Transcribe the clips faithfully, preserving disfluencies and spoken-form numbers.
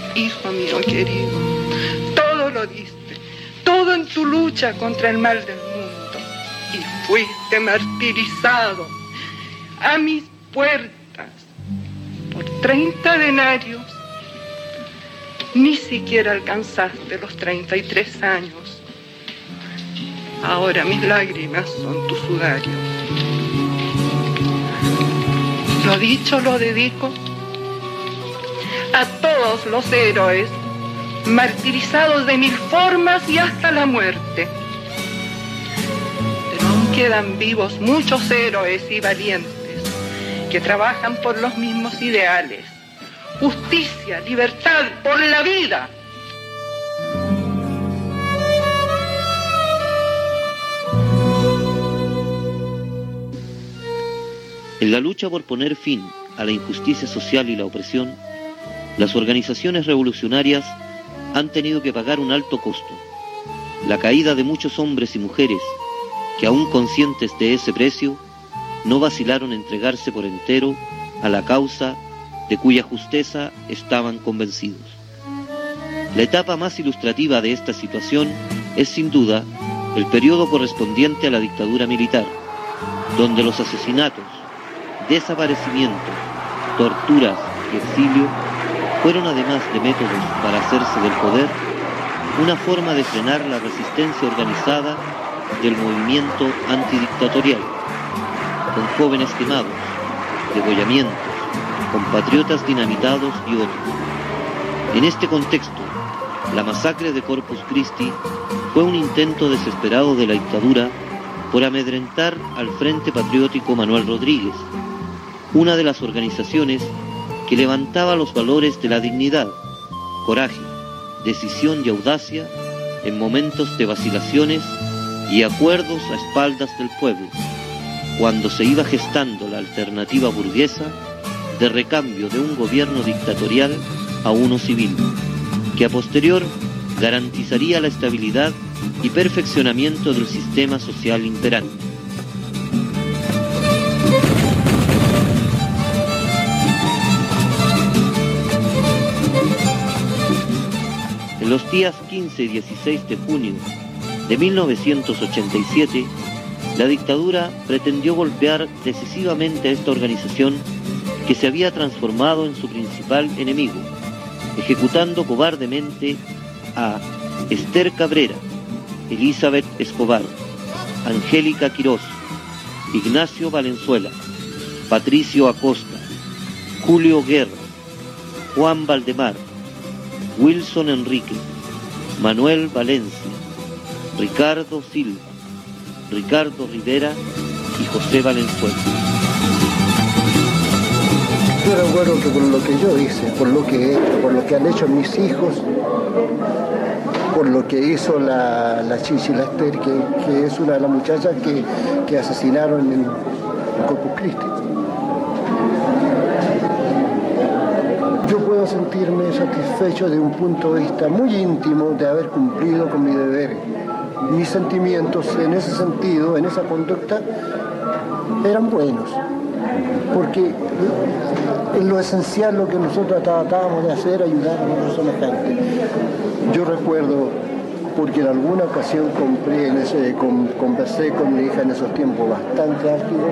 hijo mío querido, todo lo diste, todo en tu lucha contra el mal del mundo, y fuiste martirizado a mis puertas por treinta denarios. Ni siquiera alcanzaste los treinta y tres años. Ahora mis lágrimas son tu sudario. Lo dicho lo dedico a todos los héroes martirizados de mil formas y hasta la muerte. Pero aún quedan vivos muchos héroes y valientes que trabajan por los mismos ideales. Justicia, libertad, por la vida. En la lucha por poner fin a la injusticia social y la opresión, las organizaciones revolucionarias han tenido que pagar un alto costo. La caída de muchos hombres y mujeres que, aún conscientes de ese precio, no vacilaron en entregarse por entero a la causa de cuya justeza estaban convencidos. La etapa más ilustrativa de esta situación es sin duda el periodo correspondiente a la dictadura militar, donde los asesinatos, desaparecimientos, torturas y exilio fueron, además de métodos para hacerse del poder, una forma de frenar la resistencia organizada del movimiento antidictatorial, con jóvenes quemados, degollamientos, compatriotas dinamitados y otros. En este contexto, la masacre de Corpus Christi fue un intento desesperado de la dictadura por amedrentar al Frente Patriótico Manuel Rodríguez, una de las organizaciones que levantaba los valores de la dignidad, coraje, decisión y audacia en momentos de vacilaciones y acuerdos a espaldas del pueblo, cuando se iba gestando la alternativa burguesa de recambio de un gobierno dictatorial a uno civil, que a posterior garantizaría la estabilidad y perfeccionamiento del sistema social imperante. En los días quince y dieciséis de junio de mil novecientos ochenta y siete, la dictadura pretendió golpear decisivamente a esta organización que se había transformado en su principal enemigo, ejecutando cobardemente a Esther Cabrera, Elizabeth Escobar, Angélica Quirós, Ignacio Valenzuela, Patricio Acosta, Julio Guerra, Juan Valdemar, Wilson Enrique, Manuel Valencia, Ricardo Silva, Ricardo Rivera y José Valenzuela. Yo recuerdo que por lo que yo hice, por lo que he hecho, por lo que han hecho mis hijos, por lo que hizo la, la Chichi, la Esther, que, que es una de las muchachas que, que asesinaron en, en Corpus Christi. Yo puedo sentirme satisfecho de un punto de vista muy íntimo de haber cumplido con mi deber. Mis sentimientos en ese sentido, en esa conducta, eran buenos, porque en lo esencial lo que nosotros tratábamos de hacer, ayudar a nuestros semejantes. Yo recuerdo, porque en alguna ocasión compré en ese, con, conversé con mi hija en esos tiempos bastante álgidos,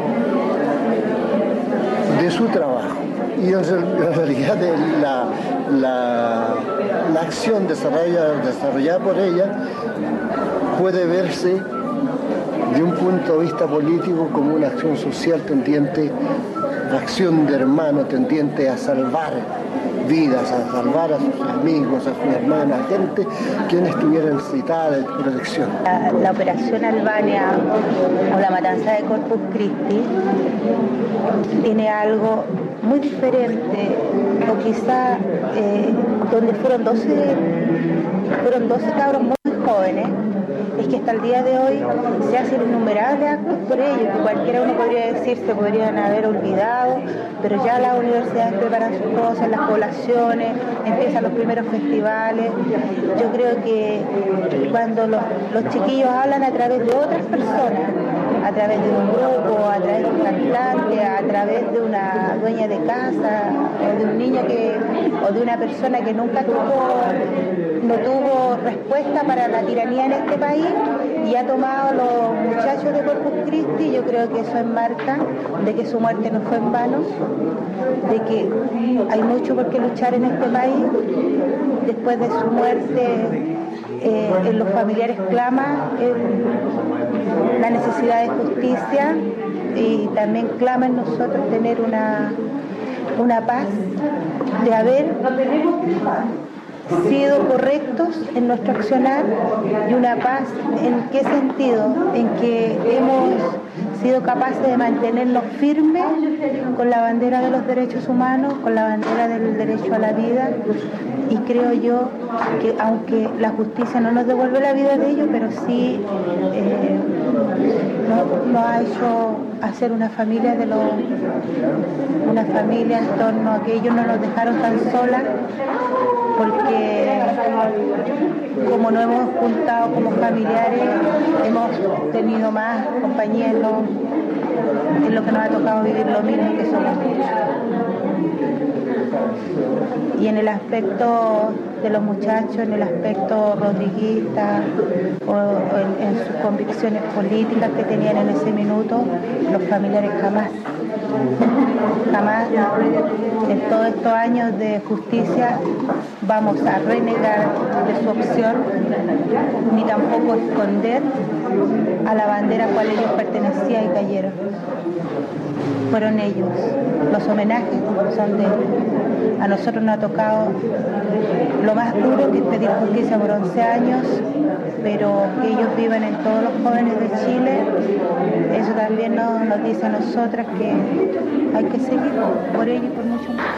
de su trabajo. Y en realidad la, la, la acción desarrollada, desarrollada por ella puede verse de un punto de vista político como una acción social tendiente, acción de hermano tendiente a salvar vidas, a salvar a sus amigos, a sus hermanas, a gente que estuviera necesitada de protección. La, la operación Albania o la matanza de Corpus Christi tiene algo muy diferente, o quizá eh, donde fueron doce, fueron doce cabros muy jóvenes, es que hasta el día de hoy se hacen innumerables actos por ellos, que cualquiera uno podría decir se podrían haber olvidado, pero ya las universidades preparan sus cosas, las poblaciones, empiezan los primeros festivales. Yo creo que cuando los, los chiquillos hablan a través de otras personas, a través de un grupo, a través de un cantante, a través de una dueña de casa, o de un niño que, o de una persona que nunca tuvo, no tuvo respuesta para la tiranía en este país y ha tomado a los muchachos de Corpus Christi. Yo creo que eso enmarca de que su muerte no fue en vano, de que hay mucho por qué luchar en este país. Después de su muerte, eh, en los familiares clama eh, la necesidad de justicia y también clama en nosotros tener una, una paz de haber sido correctos en nuestro accionar y una paz en qué sentido, en que hemos sido capaces de mantenernos firmes con la bandera de los derechos humanos, con la bandera del derecho a la vida, y creo yo que aunque la justicia no nos devuelve la vida de ellos, pero sí eh, nos, nos ha hecho hacer una familia de los una familia en torno a que ellos no nos dejaron tan solas, porque como nos hemos juntado como familiares, hemos tenido más compañía en lo, en lo que nos ha tocado vivir lo mismo, que somos muchos. Y en el aspecto de los muchachos, en el aspecto rodriguista o, o en, en sus convicciones políticas que tenían en ese minuto, los familiares jamás, jamás en todos estos años de justicia vamos a renegar de su opción, ni tampoco esconder a la bandera a la cual ellos pertenecían y cayeron. Fueron ellos. Los homenajes son de ellos. A nosotros nos ha tocado lo más duro, que es pedir justicia por once años, pero que ellos vivan en todos los jóvenes de Chile, eso también nos, nos dice a nosotras que hay que seguir por ellos y por mucho más.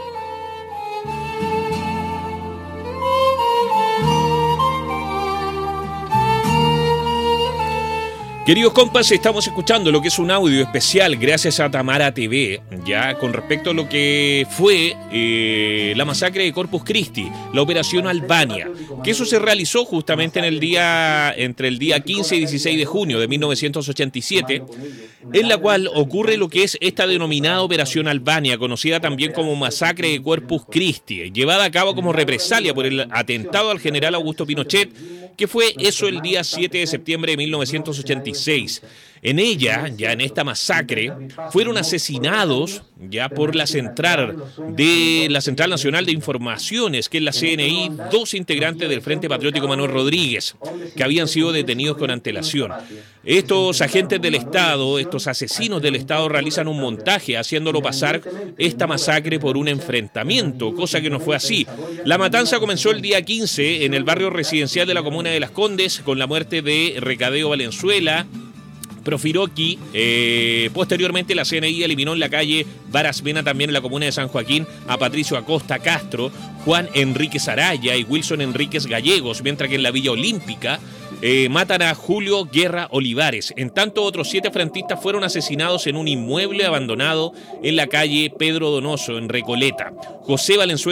Queridos compas, estamos escuchando lo que es un audio especial gracias a Tamara T V, ya con respecto a lo que fue eh, la masacre de Corpus Christi, la operación Albania, que eso se realizó justamente en el día, entre el día quince y dieciséis de junio de mil novecientos ochenta y siete, en la cual ocurre lo que es esta denominada operación Albania, conocida también como masacre de Corpus Christi, llevada a cabo como represalia por el atentado al general Augusto Pinochet, que fue eso el día siete de septiembre de mil novecientos ochenta y seis. En ella, ya en esta masacre, fueron asesinados ya por la central de la Central Nacional de Informaciones, que es la C N I, dos integrantes del Frente Patriótico Manuel Rodríguez, que habían sido detenidos con antelación. Estos agentes del Estado, estos asesinos del Estado, realizan un montaje haciéndolo pasar esta masacre por un enfrentamiento, cosa que no fue así. La matanza comenzó el día quince en el barrio residencial de la comuna de Las Condes, con la muerte de Recadeo Valenzuela, Profiroqui. Eh, posteriormente la C N I eliminó en la calle Varasmena, también en la comuna de San Joaquín, a Patricio Acosta Castro, Juan Enríquez Araya y Wilson Enríquez Gallegos, mientras que en la Villa Olímpica eh, matan a Julio Guerra Olivares. En tanto, otros siete frentistas fueron asesinados en un inmueble abandonado en la calle Pedro Donoso, en Recoleta. José Valenzuela